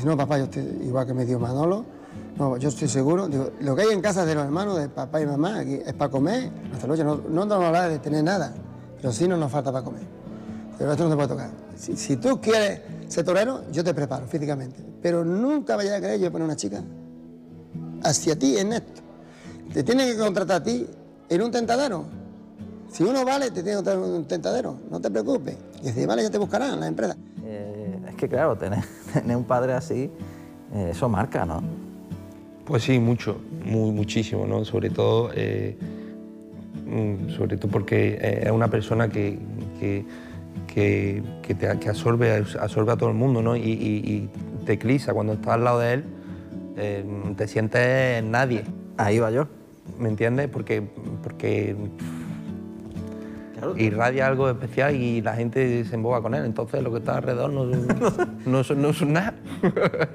Dice, no, papá, yo estoy igual que me dio Manolo. No, yo estoy seguro. Digo, lo que hay en casa de los hermanos, de papá y mamá, aquí es para comer. Hasta noche no nos habla de tener nada, pero sí no nos falta para comer. Pero esto no te puede tocar. Si tú quieres ser torero, yo te preparo físicamente. Pero nunca vayas a creer yo poner una chica hacia ti en esto. Te tienen que contratar a ti en un tentadero. Si uno vale, te tiene que contratar en un tentadero. No te preocupes. Y si vale, ya te buscarán las empresas. Es que claro, tener un padre así, eso marca, ¿no? Pues sí, muchísimo, ¿no? Sobre todo porque es una persona que absorbe a todo el mundo, ¿no? Y te eclipsa cuando estás al lado de él, te sientes nadie. Ahí va yo. ¿Me entiendes? Porque Claro, irradia algo especial y la gente se emboba con él. Entonces lo que está alrededor no es nada.